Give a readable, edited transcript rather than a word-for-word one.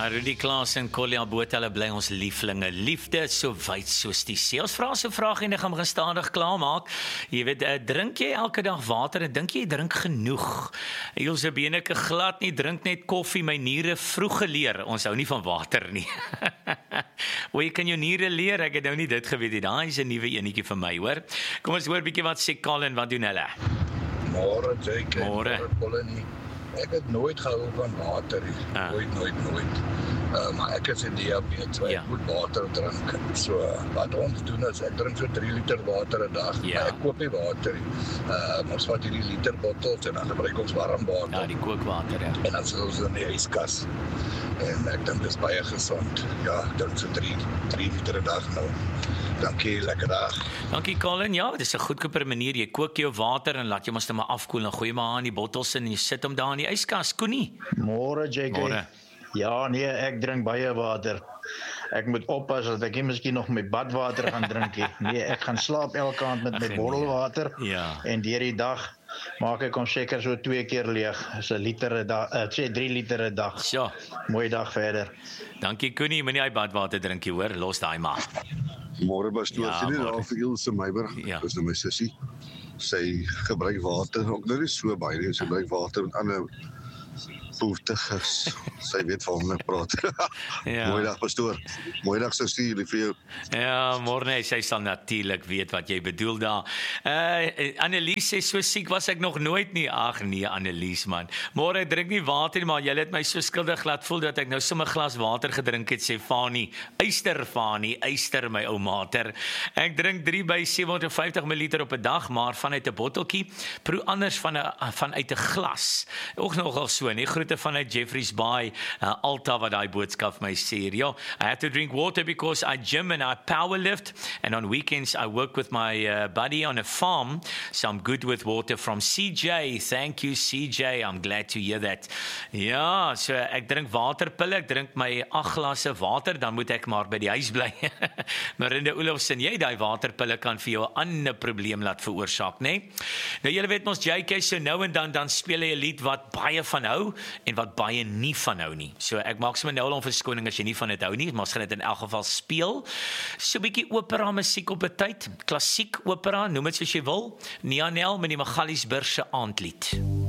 Rudy Klaas en Collia Botha, hulle bly ons lieflinge. Liefde so wyd soos die see. Ons vra so 'n vraag en ek gaan gestadig klaarmaak. Jy weet, drink jy elke dag water en dink jy drink genoeg? Ilse Beneke glad nie, drink net koffie, my niere vroeg geleer. Ons hou nie van water nie. O, jy kan jou niere leer, ek het nou nie dit geweet nie. Daai is 'n nuwe enetjie vir my, hoor. Kom ons hoor bietjie wat sê Colin, wat doen hulle? Môre, Jake. Môre. Ek het nooit gehou van water nie. Nooit. Maar ek is in diabetes, so ek moet water drink. So wat ons doen is, ek drink so 3 liter water 'n dag. Maar ek koop nie water nie. Ons vat hierdie liter bottels en dan gebruik ons warm water. Ja, die kookwater, ja. En dan sit ons in die yskas. En ek dink dis baie gesond. Ja, ek drink so 3 liter 'n dag nou. Dankie, lekker dag. Dankie Colin. Ja, dit is 'n goedkoper manier. Jy kook jou water en laat jy mos net maar afkoel en gooi maar in die bottels in en jy sit hom daar in die yskas. Koenie. Môre, JK. Môre. Ja, nee, ek drink baie water. Ek moet oppas dat ek nie miskien nog my badwater gaan drink nie. Nee, ek gaan slaap elke aand met my bottelwater. Ja. En deur die dag maak ek hom seker so 2 keer leeg. Dis 'n liter 'n dag, 3 liter 'n dag. So. Mooi dag verder. Dankie Koenie, moenie hy badwater drink jy, hoor. Los daai maar. Môre pastoor, sien jy daar vir Ilse Meiburg? Dis nou my sussie. Sy gebruik water, ook nou nie so baie nie, sy gebruik water met ander behoeftiges. Sy weet waarvan ek praat. Mooi dag pastoor. Mooi dag sussie, lief vir jou. Ja, môre, sy sal natuurlik weet wat jy bedoel daar. Annelies sê, so siek was ek nog nooit nie. Ag nee, Annelies man. Môre, ek drink nie water nie, maar jy het my so skuldig laat voel dat ek nou sommer 'n glas water gedrink het, sê Fanie. Eyster my ou mater. Ek drink 3 by 750 ml op 'n dag, maar vanuit 'n botteltjie. Proe anders vanuit 'n glas. Ook nogal so, nee, groete vanuit Jeffreys Bay, Alta, wat daai boodskap my sê. Ja, I have to drink water because I gym and I powerlift, and on weekends I work with my buddy on a farm, so I'm good with water from CJ. Thank you CJ, I'm glad to hear that. Ja, so ek drink waterpille, ek drink my 8 glasse water, dan moet ek maar by die huis bly. Marinda Olofsen, jy daai waterpille kan vir jou 'n ander probleem laat veroorsaak, né? Nou julle weet mos JK, so nou en dan speel hy 'n lied wat baie van hou en wat baie nie van hou nie. So ek maak sommer nou al 'n verskoning as jy nie van dit hou nie, maar ons gaan dit in elk geval speel. So 'n bietjie opera musiek op 'n tyd, klassiek opera, noem dit soos jy wil. Nianel met die Magaliesburg se aandlied.